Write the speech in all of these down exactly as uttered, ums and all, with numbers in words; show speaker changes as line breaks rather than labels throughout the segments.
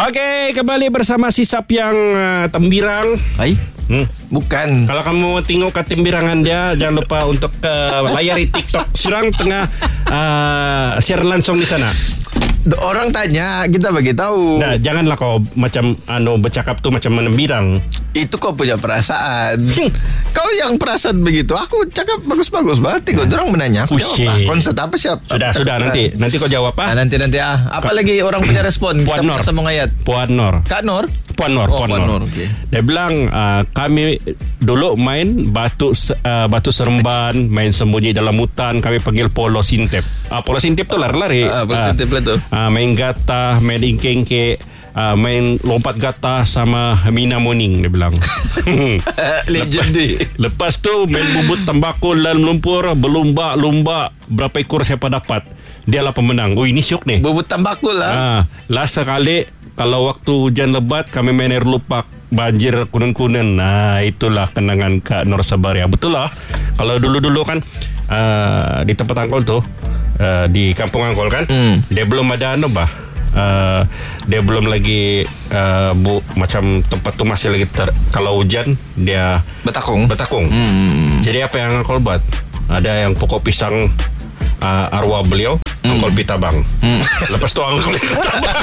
Okey, kembali bersama si Sap yang uh, tembirang.
Hai?
Hmm.
Bukan.
Kalau kamu tengok ketembirangan dia, jangan lupa untuk uh, layari TikTok. Surang tengah uh, share langsung di sana.
Orang tanya, kita bagi tahu.
Nah, janganlah kau macam anu bercakap tu macam menembirang.
Itu kau punya perasaan.
Hmm.
Kau yang perasaan begitu. Aku cakap bagus-bagus banget. Tengok orang menanya, aku
Ushi.
jawab. Konsert apa siap?
Sudah,
apa,
sudah
apa,
nanti. Nanti kau jawab
Ah,
ah.
nanti nanti ah. Apa Ka- lagi orang punya respon?
Puan
Kita
Nor.
sambung ayat.
Puan Nor.
Kak Nor?
Puan Nor,
Oh,
Puan
Puan
Nor.
Nor, okay.
Dia bilang uh, kami dulu main batu uh, batu seremban, main sembunyi dalam hutan, kami panggil polo sintep. Uh, polo sintep tu lari-lari.
Ah, polo sintep lah tu.
Uh, main gata, main ingkengke, uh, main lompat gata sama Mina Moning, dia bilang.
Legend ni.
Lepas tu main bubut tembakau dalam lumpur, berlumba-lumba berapa ekor siapa dapat. Dialah pemenang. Oh, ini syok ni.
Bubut tambakul lah.
Ah, last sekali kalau waktu hujan lebat kami main air lupak, banjir kunen-kunen. Nah, itulah kenangan Kak Nur Sabaria. Betul lah. Kalau dulu-dulu kan uh, di tempat Angkol tu, uh, di kampung Angkol kan, hmm. dia belum ada anu bah. Uh, dia belum lagi uh, bu, macam tempat tu masih lagi ter, kalau hujan dia
Betakung.
Betakung.
Hmm.
Jadi apa yang Angkol buat? Ada yang pokok pisang uh, arwah beliau, hmm. Angkol pitabang. Hmm. Lepas tu Angkol pitabang.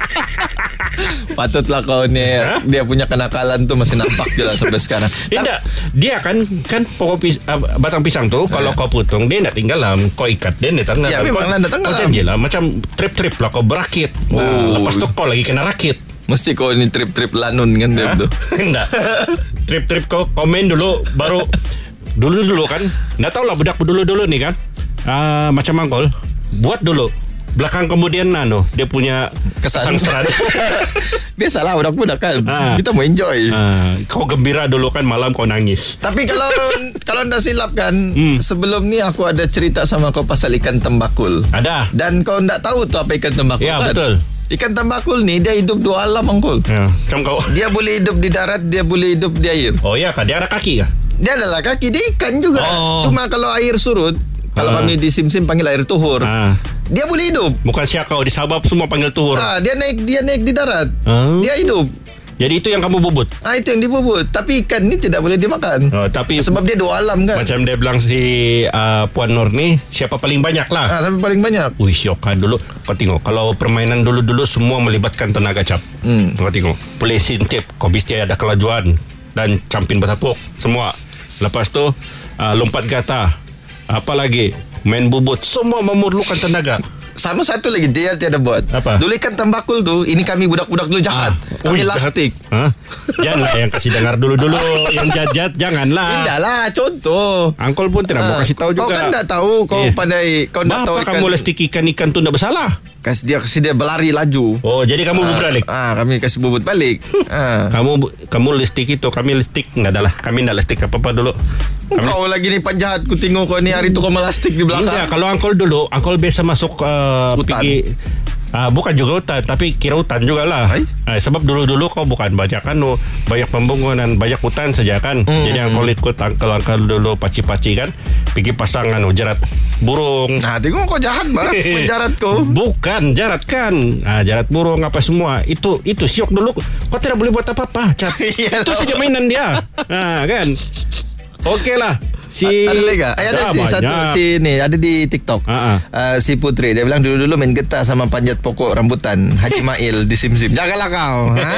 Patutlah kau ni ha? Dia punya kenakalan tu masih nampak je lah sampai sekarang.
Tidak, dia kan kan pokok pis, uh, batang pisang tu kalau ha. kau potong dia nak tinggalam, kau ikat dia nak tenggelam.
Ya memanglah nak tenggelam.
Macam je lah, macam trip-trip lah kau berakit. Oh. Nah, lepas tu kau lagi kena rakit.
Mesti kau ni trip-trip lanun kan dia tu.
Tidak. Trip-trip kau komen dulu baru dulu-dulu kan. Tak tahulah budak dulu-dulu ni kan. Uh, macam Angkol buat dulu. Belakang kemudian nano dia punya
kesan
serat.
Biasalah budak-budak kan. Ha. Kita mau enjoy.
Ha. Kau gembira dulu kan, malam kau nangis.
Tapi kalau kalau ndak silap kan, hmm. sebelum ni aku ada cerita sama kau pasal ikan tembakul.
Ada.
Dan kau ndak tahu tu apa ikan tembakul
ya,
kan?
Ya, betul.
Ikan tembakul ni dia hidup dua alam, Angkol.
Ya, macam kau.
Dia boleh hidup di darat, dia boleh hidup di air.
Oh ya kah? Dia ada kaki kah?
Dia adalah kaki, dia ikan juga.
Oh.
Cuma kalau air surut, kalau uh. kami di Sim-Sim panggil air tuhur, uh. dia boleh hidup.
Bukan siapa kau di Sabab semua panggil tuhur.
Ah, dia naik dia naik di darat. Uh. Dia hidup.
Jadi itu yang kamu bubut.
Ah, itu yang dibubut. Tapi ikan ni tidak boleh dimakan.
Oh, tapi
sebab dia dua alam kan.
Macam dia bilang si uh, Puan Nur ni, siapa paling banyak lah.
Ah, siapa paling banyak.
Wih, syok kan dulu. Kau tengok kalau permainan dulu-dulu semua melibatkan tenaga cap. Hmm. Kau tengok, boleh sintip, kau mesti ada kelajuan dan campin bertapuk semua. Lepas tu uh, lompat gata. Apa lagi? Main bubut. Semua memerlukan tenaga.
Sama satu lagi dia tiada buat.
Apa?
Dulu ikan tembakul tu, ini kami budak-budak dulu jahat. Ah. Kami lastik.
Ha? Janganlah yang kasih dengar dulu-dulu yang jat-jat, janganlah.
Tidaklah, contoh.
Angkol pun tidak ah. mau kasih tahu juga.
Kau kan tak tahu, kau eh. pandai, kau tak tahu
ikan. Kamu lastik ikan-ikan tu tidak bersalah.
Kasih dia kasih dia berlari laju.
Oh, jadi kamu
ah.
bubut balik.
Ah, kami kasih bubut balik. ah.
Kamu kamu listik itu, kami listik enggak adalah. Kami enggak listik apa-apa dulu. Kami
kau lagi ni penjahat, ku tengok kau ni hari tu kau melastik di belakang.
Enggak, kalau Angkol dulu, Angkol biasa masuk uh, pergi uh, bukan juga hutan, tapi kira hutan jugalah. Uh, sebab dulu-dulu kau bukan banyak kan, banyak pembangunan, banyak hutan saja kan. Hmm. Jadi Angkol ikut angkel-angkel dulu paci-paci kan, pergi pasang anu jerat burung.
Nah, tengok kau jahat bah, menjarat kau.
Bukan jarat kan, ah, jarat burung apa semua. Itu itu siok dulu. Kau tidak boleh buat apa-apa. Itu saja mainan dia. Nah, kan. Okey lah. Si
ada lagi tak? Ada si satu si ni ada di TikTok. Uh-huh. Uh, si Putri dia bilang dulu-dulu main getah sama panjat pokok rambutan Haji Mail di Sim-Sim. Janganlah kau. Ha?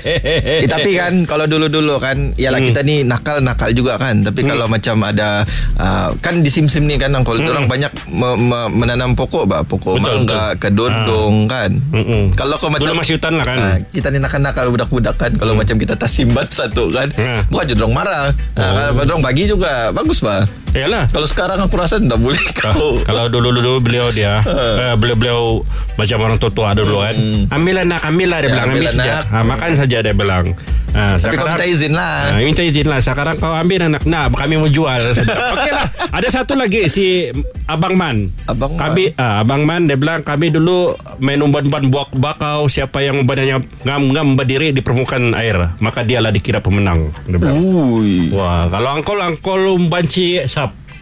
eh, tapi kan kalau dulu-dulu kan ialah hmm. kita ni nakal-nakal juga kan. Tapi hmm. kalau macam ada uh, kan di Sim-Sim ni kan kalau hmm. orang banyak me- me- menanam pokok bah, pokok betul, mangga, betul. kedondong uh. kan. Hmm. Kalau kau macam
dulu masih hutan lah kan. Uh,
kita ni nakal-nakal budak-budak kan. Kalau hmm. macam kita tas simbat satu kan. Uh. Bukan je dorang marah. Oh. Uh, dorang bagi juga bagus bah.
Yalah.
Kalau sekarang aku rasa dah boleh kau.
Kalau dulu-dulu beliau dia uh. eh, beliau-beliau macam orang tua-tua dulu kan. Hmm. Ambillah nak, ambillah dia ya, bilang ambil saja. Ha, makan saja dia bilang. Ha,
tapi kau minta izin lah.
Ha, minta izin lah. Sekarang kau ambil anak. Nah, kami mau jual. Okey lah. Ada satu lagi si Abang Man. Abang kami, Man. Ah, Abang Man dia bilang kami dulu main umban-umban buak bakau. Siapa yang umbannya ngam-ngam berdiri di permukaan air, maka dialah dikira pemenang. Dia bilang. Ui. Wah, kalau angkol angkol umban ci sap.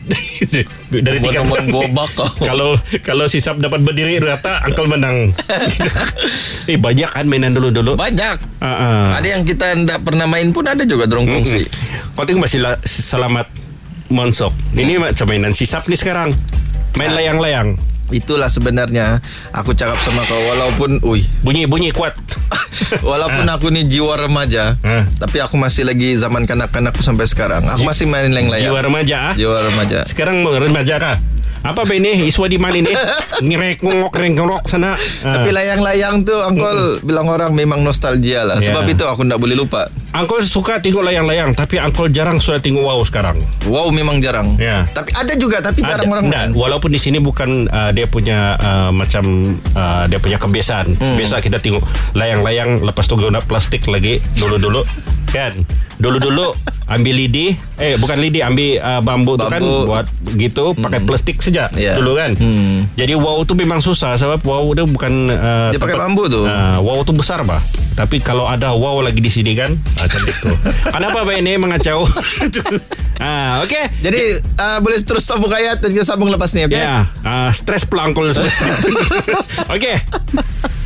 Dari tiga
teman bobak kau.
Kalau kalau sisap dapat berdiri rata, Uncle menang. Eh banyak kan mainan dulu-dulu.
Banyak.
Uh-uh.
Ada yang kita tidak pernah main pun ada juga dorong kongsi.
Mm-hmm. Kau tengok masih la- selamat monsok. Ini macam mainan sisap nih sekarang. Main nah. layang-layang. Itulah
sebenarnya aku cakap sama kau, walaupun ui
bunyi-bunyi kuat.
Walaupun aku ni jiwa remaja, ha. tapi aku masih lagi zaman kanak-kanakku sampai sekarang. Aku masih main layang-layang.
Jiwa remaja ah?
Jiwa remaja.
Sekarang remaja kah? Apa be ini? Iswa di mana ini? Ngerek-ngok rengok sana.
Tapi layang-layang tu Uncle mm-mm. bilang orang memang nostalgia lah. Sebab yeah. itu aku tak boleh lupa.
Uncle suka tengok layang-layang, tapi Uncle jarang sudah tengok wow sekarang.
Wow memang jarang.
Ya. Yeah.
Tapi ada juga, tapi jarang
ada,
orang
main. Walaupun di sini bukan uh, dia punya uh, macam uh, dia punya kebiasaan. Hmm. Biasa kita tengok layang-layang, lepas tu guna plastik lagi dulu-dulu kan. Dulu-dulu ambil lidi, eh bukan lidi, ambil uh, bambu, bambu tu kan buat gitu, hmm. pakai plastik saja yeah. dulu kan. Hmm. Jadi wow tu memang susah sebab wow tu bukan uh,
dia pakai bambu tu.
Uh, wow tu besar bah. Tapi kalau ada wow lagi di sini kan, ah, cantik tu. Kenapa bah ini mengacau? Ah, oke. Okay.
Jadi uh, boleh terus sambung ayat dan kita sambung lepas ni, okey?
Ya, yeah. uh, stres pelangkul. Oke. Okay.